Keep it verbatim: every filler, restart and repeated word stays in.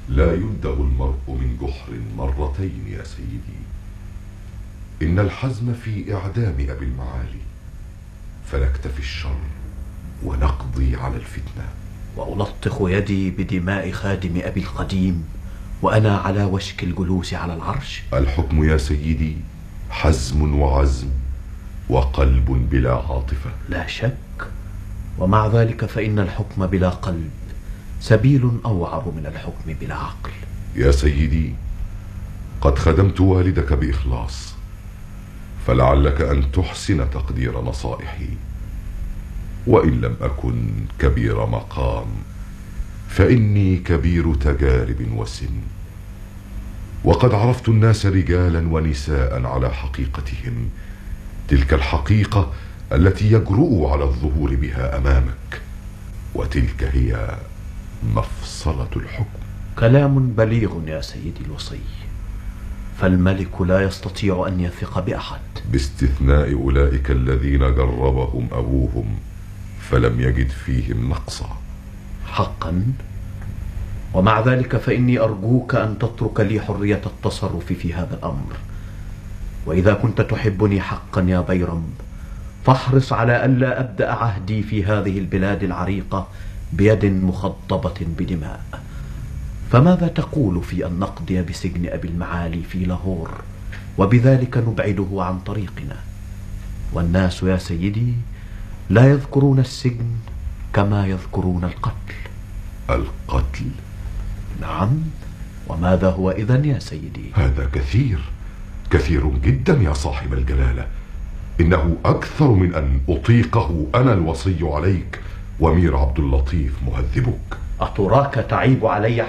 لا يلدغ المرء من جحر مرتين يا سيدي. إن الحزم في إعدام أبي المعالي، فنكتفي الشر ونقضي على الفتنة. وألطخ يدي بدماء خادم أبي القديم وأنا على وشك الجلوس على العرش. الحكم يا سيدي حزم وعزم وقلب بلا عاطفة. لا شك، ومع ذلك فإن الحكم بلا قلب سبيل أوعر من الحكم بلا عقل. يا سيدي قد خدمت والدك بإخلاص، فلعلك أن تحسن تقدير نصائحي، وإن لم أكن كبير مقام فإني كبير تجارب وسن، وقد عرفت الناس رجالا ونساء على حقيقتهم، تلك الحقيقة التي يجرؤوا على الظهور بها أمامك، وتلك هي مفصلة الحكم. كلام بليغ يا سيدي الوصي، فالملك لا يستطيع أن يثق بأحد باستثناء أولئك الذين جربهم أبوهم فلم يجد فيهم نقصا. حقا، ومع ذلك فإني أرجوك أن تترك لي حرية التصرف في هذا الأمر، وإذا كنت تحبني حقا يا بيرم فاحرص على ألا أبدأ عهدي في هذه البلاد العريقة بيد مخضبة بدماء. فماذا تقول في أن نقضي بسجن أبي المعالي في لاهور، وبذلك نبعده عن طريقنا؟ والناس يا سيدي لا يذكرون السجن كما يذكرون القتل. القتل؟ نعم، وماذا هو إذن يا سيدي؟ هذا كثير كثير جدا يا صاحب الجلالة، إنه أكثر من أن أطيقه أنا الوصي عليك ومير عبد اللطيف مهذبك. أتراك تعيب علي